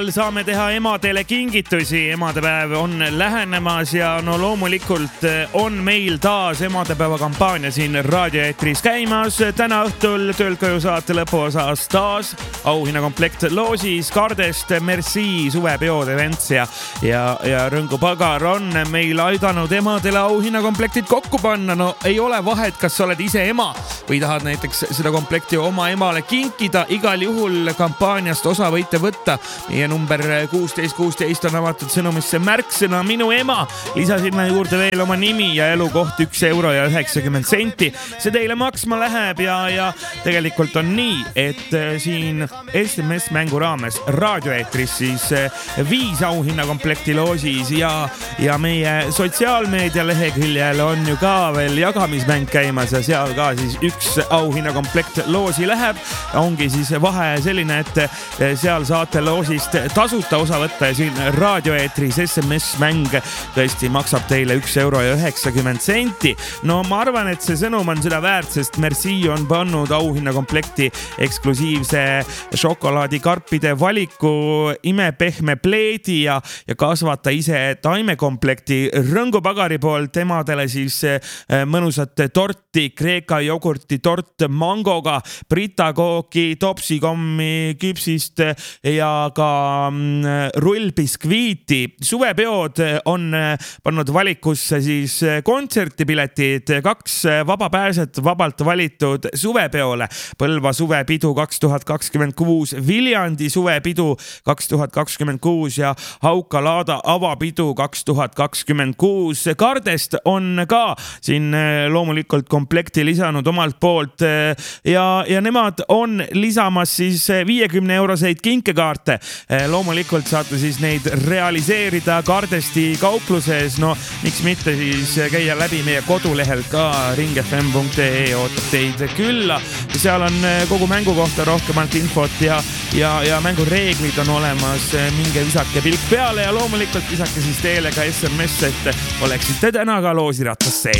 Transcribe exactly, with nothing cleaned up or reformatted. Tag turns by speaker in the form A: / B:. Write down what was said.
A: Saame teha emadele kingitusi, emadepäev on lähenemas ja no loomulikult on meil taas emadepäeva kampaania siin raadioeetris käimas. Täna õhtul töölt koju saate lõpuosas taas auhinnakomplekt loosis Kardest Merci suvepeod events ja, ja, ja Rõngu Pagar on meil aidanud emadele auhinnakomplektid kokku panna. No ei ole vahet, kas sa oled ise ema või tahad näiteks seda komplekti oma emale kinkida. Igal juhul kampaaniast osa võite võtta. Meie number kuusteist kuusteist on avatud sõnumisse märksõna minu ema. Lisa sinna juurde veel oma nimi ja elukoht üks euro ja üheksakümmend senti. See teile maksma läheb ja, ja tegelikult on nii, et siin S M S mängu raames raadioeetris siis viis auhinnakomplekti loosis ja, ja meie sotsiaalmeedia leheküljel on ju ka veel jagamismäng käimas ja seal ka siis üks auhinnakomplekt loosi läheb. Ongi siis vahe selline, et seal saate loosist tasuta osa võtta ja siin raadioeetris S M S mäng tõesti maksab teile üks euro ja üheksakümmend senti. No ma arvan, et see sõnum on seda väärt, sest Merci on pannud auhinnakomplekti eksklusiivse šokolaadikarpide valiku, imepehme pleedi ja, ja kasvata ise taimekomplekti Rõngu Pagari poolt emadele siis mõnusat torti, Kreeka jogurti tort mangoga, Brita kooki, topsikommi küpsist ja ka rullbiskviiti. Suvepeod on pannud valikusse siis kontsertipiletid, kaks vabapääset vabalt valitud suvepeole. Põlva suvepidu kaks tuhat kakskümmend kuus, Viljandi suvepidu kaks tuhat kakskümmend kuus ja Hauka-Laada avapidu kaks tuhat kakskümmend kuus. Kardest on ka siin loomulikult komplekti lisanud omalt poolt ja, ja nemad on lisamas siis viiekümne euroseid kinkekaarte. Loomulikult saate siis neid realiseerida Kardesti kaupluses. No miks mitte siis käia läbi meie kodulehel ka ring f m punkt e e ootab teid külla. Seal on kogu mängu kohta rohkemalt infot ja, ja, ja mängu reeglid on olemas. Minge visake pilk peale ja loomulikult visake siis teile ka S M S, et oleksite täna ka loosiratas sees.